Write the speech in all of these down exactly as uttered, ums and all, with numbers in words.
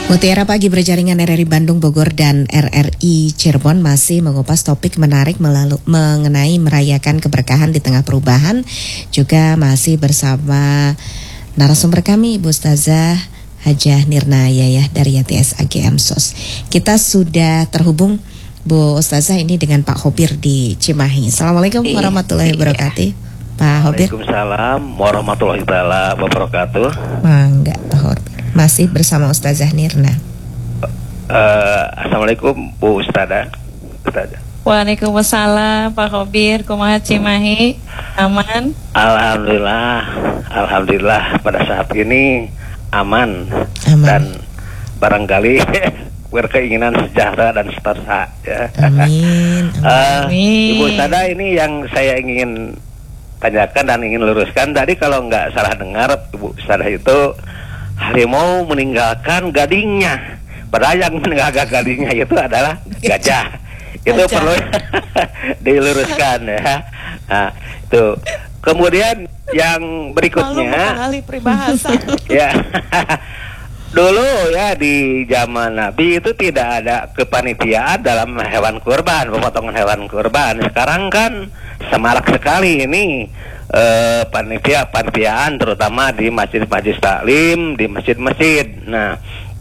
Mutiara Pagi berjaringan R R I Bandung, Bogor, dan R R I Cirebon masih mengupas topik menarik melalu, mengenai merayakan keberkahan di tengah perubahan. Juga masih bersama narasumber kami, Ibu Ustazah Hajah Nirna Yayah dari Y T S A G M S O S. Kita sudah terhubung, Bu Ustazah, ini dengan Pak Hobir di Cimahi. Assalamualaikum warahmatullahi wabarakatuh, Pak Hobir. Waalaikumsalam warahmatullahi wabarakatuh. Mangga, Pak Hobir. Masih bersama Ustazah Nirna. Uh, Assalamualaikum Bu Ustazah. Ustazah. Waalaikumsalam Pak Hobir, kumaha Cimahi, aman? Alhamdulillah, alhamdulillah pada saat ini aman, aman. Dan barangkali berkeinginan sejahtera dan seterusnya. Ya. Amin. uh, Amin. Ibu Ustazah, ini yang saya ingin tanyakan dan ingin luruskan. Tadi kalau nggak salah dengar, Ibu Ustazah itu harimau meninggalkan gadingnya, padahal yang meninggalkan gadingnya itu adalah gajah. Itu gajah. Perlu diluruskan ya. Nah, itu. Kemudian yang berikutnya, ahli peribahasa. ya. Dulu ya di zaman Nabi itu tidak ada kepanitiaan dalam hewan kurban, pemotongan hewan kurban. Sekarang kan semarak sekali ini eh, panitia panitiaan, terutama di masjid-masjid taklim, di masjid-masjid. Nah,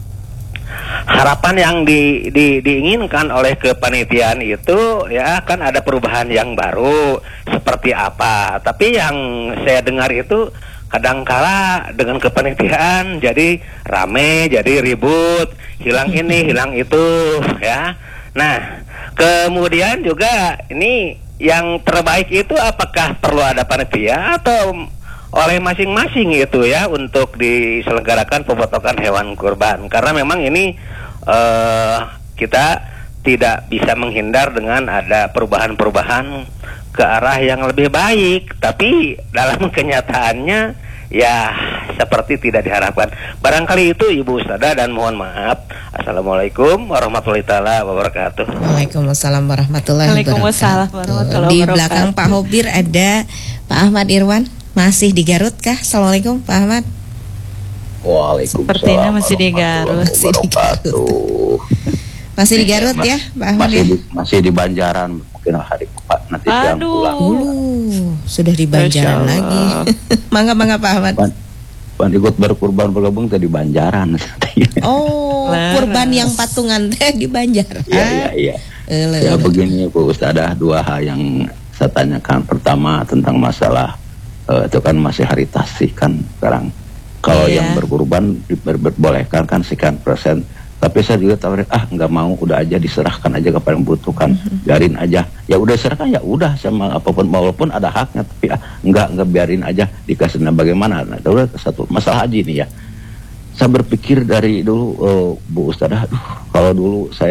harapan yang di, di, diinginkan oleh kepanitiaan itu ya kan ada perubahan yang baru seperti apa. Tapi yang saya dengar itu kadangkala dengan kepanitiaan jadi rame, jadi ribut, hilang ini, hilang itu, ya. Nah, kemudian juga ini yang terbaik itu apakah perlu ada panitia atau oleh masing-masing itu ya untuk diselenggarakan pemotongan hewan kurban? Karena memang ini uh, kita tidak bisa menghindar dengan ada perubahan-perubahan ke arah yang lebih baik, tapi dalam kenyataannya ya seperti tidak diharapkan. Barangkali itu Ibu Ustazah, dan mohon maaf. Assalamualaikum warahmatullahi wabarakatuh. Waalaikumsalam warahmatullahi Waalaikumsalam wabarakatuh. warahmatullahi Di wabarakatuh. belakang Pak Hobir ada Pak Ahmad Irwan. Masih di Garut kah? Assalamualaikum Pak Ahmad. Waalaikumsalam. Sepertinya masih di Garut. Masih di Garut. Masih di Garut ya, Pak Ahmad? Masih di, masih di Banjaran, mungkin hari Pak nanti siang Aduh. pulang. Uh, sudah di Banjaran Masya lagi. Mangga mangga Pak Ahmad. Pan, pan ikut berkurban bergabung tadi Banjaran. Oh, Laras. kurban yang patungan teh di Banjar. Iya iya iya. Ele, Ya ele. begini Bu Ustazah, dua hal yang saya tanyakan. Pertama tentang masalah uh, itu kan masih hari tasih kan sekarang. Kalau Iya. yang berkurban diperbolehkan kan sekian persen. Tapi saya juga tawarin, ah nggak mau, udah aja diserahkan aja kepada yang membutuhkan, biarin aja. Ya udah serahkan, ya udah sama apapun, walaupun ada haknya, tapi ah nggak nggak biarin aja dikasih. Nah bagaimana? Nah itu udah satu masalah haji nih ya. Saya berpikir dari dulu, uh, Bu Ustazah, aduh kalau dulu saya